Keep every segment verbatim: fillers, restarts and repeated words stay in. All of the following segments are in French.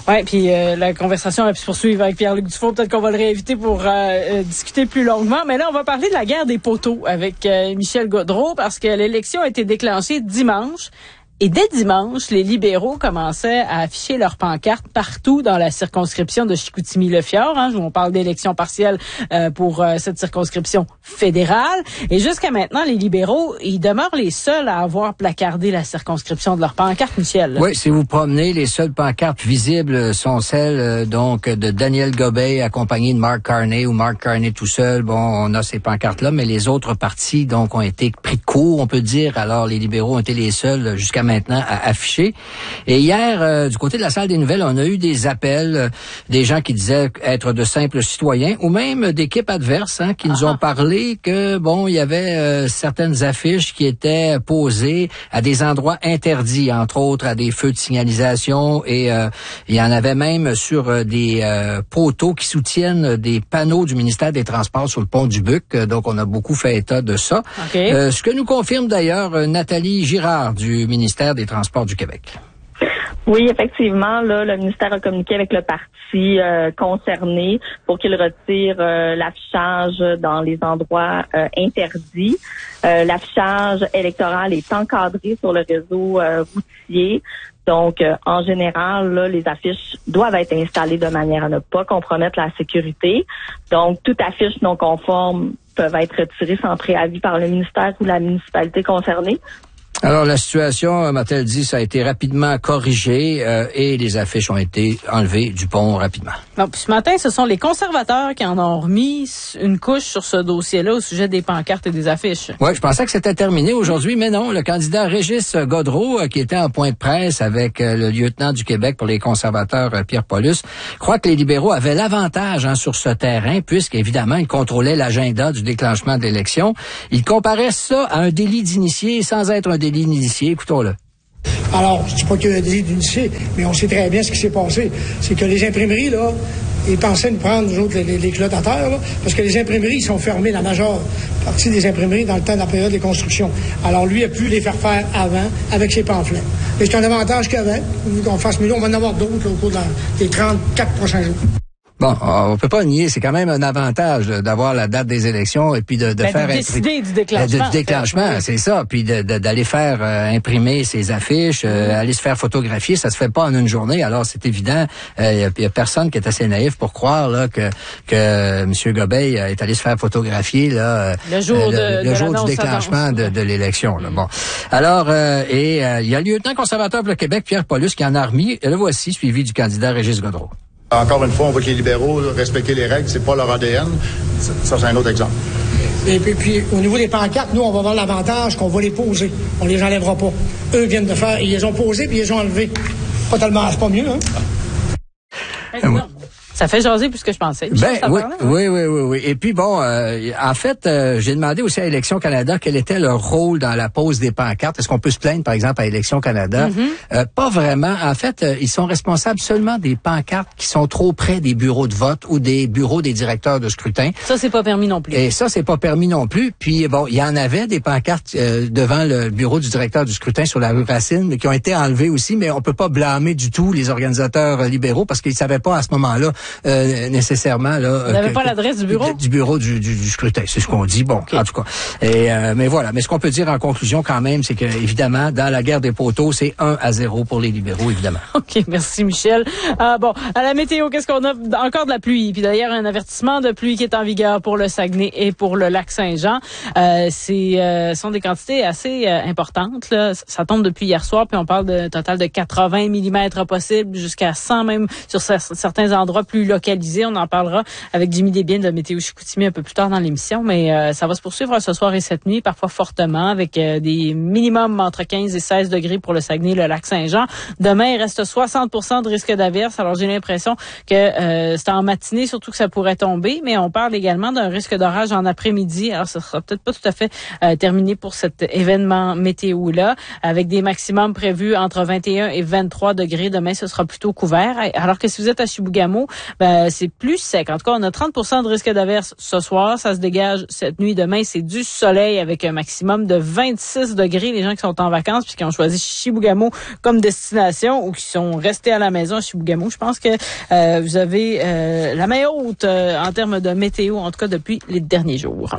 Oui, puis euh, la conversation va se poursuivre avec Pierre-Luc Dufault. Peut-être qu'on va le réinviter pour euh, euh, discuter plus longuement. Mais là, on va parler de la guerre des poteaux avec euh, Michel Gaudreault parce que l'élection a été déclenchée dimanche. Et dès dimanche, les libéraux commençaient à afficher leurs pancartes partout dans la circonscription de Chicoutimi-Le-Fjord. Hein, où on parle d'élection partielle euh, pour euh, cette circonscription fédérale. Et jusqu'à maintenant, les libéraux, ils demeurent les seuls à avoir placardé la circonscription de leurs pancartes, Michel. Oui, si vous promenez, les seules pancartes visibles sont celles euh, donc de Daniel Gobeil accompagné de Mark Carney ou Mark Carney tout seul. Bon, on a ces pancartes-là, mais les autres partis donc ont été pris de court, on peut dire. Alors, les libéraux ont été les seuls jusqu'à maintenant à afficher. Et hier, euh, du côté de la salle des nouvelles, on a eu des appels, euh, des gens qui disaient être de simples citoyens, ou même d'équipes adverses, hein, qui ah. nous ont parlé que bon, il y avait euh, certaines affiches qui étaient posées à des endroits interdits, entre autres à des feux de signalisation, et euh, il y en avait même sur euh, des euh, poteaux qui soutiennent des panneaux du ministère des Transports sur le pont du Buc. Donc, on a beaucoup fait état de ça. Okay. Euh, ce que nous confirme d'ailleurs Nathalie Girard du ministère des Transports du Québec. Oui, effectivement, là, le ministère a communiqué avec le parti euh, concerné pour qu'il retire euh, l'affichage dans les endroits euh, interdits. Euh, l'affichage électoral est encadré sur le réseau euh, routier. Donc, euh, en général, là, les affiches doivent être installées de manière à ne pas compromettre la sécurité. Donc, toute affiche non conforme peuvent être retirées sans préavis par le ministère ou la municipalité concernée. Alors, la situation, m'a-t-elle dit, ça a été rapidement corrigé euh, et les affiches ont été enlevées du pont rapidement. Bon, puis ce matin, ce sont les conservateurs qui en ont remis une couche sur ce dossier-là au sujet des pancartes et des affiches. Oui, je pensais que c'était terminé aujourd'hui, mais non. Le candidat Régis Gaudreault, euh, qui était en point de presse avec euh, le lieutenant du Québec pour les conservateurs, euh, Pierre Paulus, croit que les libéraux avaient l'avantage hein, sur ce terrain, puisqu'évidemment, ils contrôlaient l'agenda du déclenchement de l'élection. Ils comparaient ça à un délit d'initié sans être un délit d'initié. Écoutons-le. Alors, je ne dis pas qu'il y a des d'initiés, mais on sait très bien ce qui s'est passé. C'est que les imprimeries, là, ils pensaient nous prendre, nous autres, les, les, les culottes à terre, là, parce que les imprimeries sont fermées, la majeure partie des imprimeries, dans le temps de la période des constructions. Alors, lui a pu les faire faire avant, avec ses pamphlets. Mais c'est un avantage qu'il y avait. Qu'on fasse mieux, on va en avoir d'autres là, au cours de la, des trente-quatre prochains jours. Bon, on peut pas nier, c'est quand même un avantage là, d'avoir la date des élections et puis de, de ben, faire de décider du déclenchement. Du déclenchement, oui. C'est ça. Puis de, de, d'aller faire euh, imprimer ses affiches, euh, mmh. aller se faire photographier, ça se fait pas en une journée. Alors c'est évident, il euh, y, y a personne qui est assez naïf pour croire là que que M. Gobeil est allé se faire photographier là le jour, euh, le, de, le de jour du déclenchement de, de l'élection. Là. Bon, alors euh, et il euh, y a le lieutenant conservateur pour le Québec, Pierre Paulus, qui en a remis. Et le voici, suivi du candidat Régis Gaudreault. Encore une fois, on voit que les libéraux, respecter les règles, c'est pas leur A D N. Ça, c'est un autre exemple. Et puis, puis, au niveau des pancartes, nous, on va avoir l'avantage qu'on va les poser. On les enlèvera pas. Eux viennent de faire, ils les ont posés puis ils les ont enlevés. Pas tellement, c'est pas mieux, hein? Euh, Ça fait jaser plus que je pensais. Ben, oui, oui, oui, oui, oui. Et puis bon, euh, en fait, euh, j'ai demandé aussi à Élections Canada quel était leur rôle dans la pose des pancartes. Est-ce qu'on peut se plaindre, par exemple, à Élections Canada? Mm-hmm. Euh, pas vraiment. En fait, euh, ils sont responsables seulement des pancartes qui sont trop près des bureaux de vote ou des bureaux des directeurs de scrutin. Ça, c'est pas permis non plus. Et ça, c'est pas permis non plus. Puis bon, il y en avait des pancartes euh, devant le bureau du directeur du scrutin sur la rue Racine, mais qui ont été enlevées aussi. Mais on peut pas blâmer du tout les organisateurs euh, libéraux parce qu'ils savaient pas à ce moment-là Euh, nécessairement là. Vous n'avez pas l'adresse du bureau? Du, du bureau du, du, du scrutin, c'est ce qu'on dit. Bon, okay. En tout cas. Et euh, mais voilà. Mais ce qu'on peut dire en conclusion quand même, c'est que évidemment, dans la guerre des poteaux, c'est un à zéro pour les libéraux, évidemment. Ok, merci Michel. Euh, bon, à la météo, qu'est-ce qu'on a? Encore de la pluie. Puis d'ailleurs, un avertissement de pluie qui est en vigueur pour le Saguenay et pour le Lac-Saint-Jean. Euh, c'est euh, sont des quantités assez euh, importantes. Là. Ça tombe depuis hier soir, puis on parle d'un total de quatre-vingts millimètres possible, jusqu'à cent même sur certains endroits plus localisés. On en parlera avec Jimmy Desbiens de Météo Chicoutimi un peu plus tard dans l'émission, mais euh, ça va se poursuivre ce soir et cette nuit, parfois fortement, avec euh, des minimums entre quinze et seize degrés pour le Saguenay et le Lac-Saint-Jean. Demain, il reste soixante pour cent de risque d'averse. Alors, j'ai l'impression que euh, c'est en matinée, surtout que ça pourrait tomber, mais on parle également d'un risque d'orage en après-midi. Alors, ça sera peut-être pas tout à fait euh, terminé pour cet événement météo-là, avec des maximums prévus entre vingt et un et vingt-trois degrés. Demain, ce sera plutôt couvert. Alors que si vous êtes à Chibougamau, ben, c'est plus sec. En tout cas, on a trente pour cent de risque d'averse ce soir. Ça se dégage cette nuit. Demain, c'est du soleil avec un maximum de vingt-six degrés. Les gens qui sont en vacances puis qui ont choisi Chibougamau comme destination ou qui sont restés à la maison à Chibougamau, je pense que euh, vous avez euh, la main haute euh, en termes de météo, en tout cas depuis les derniers jours.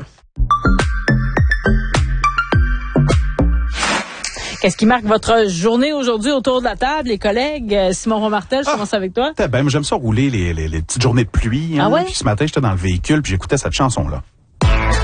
Qu'est-ce qui marque votre journée aujourd'hui autour de la table, les collègues? Simon Romartel, je ah, commence avec toi. Ben, j'aime ça rouler les, les, les petites journées de pluie. Hein? Ah ouais? Puis ce matin, j'étais dans le véhicule puis j'écoutais cette chanson-là.